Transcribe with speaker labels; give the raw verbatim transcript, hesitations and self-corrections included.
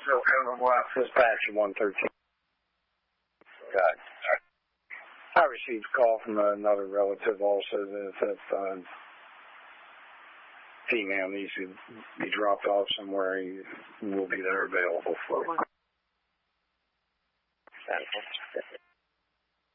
Speaker 1: So, Everbluff, dispatch of one thirteen.
Speaker 2: Got it.
Speaker 1: I received a call from another relative also that if uh, female needs to be dropped off somewhere, he will be there available for her.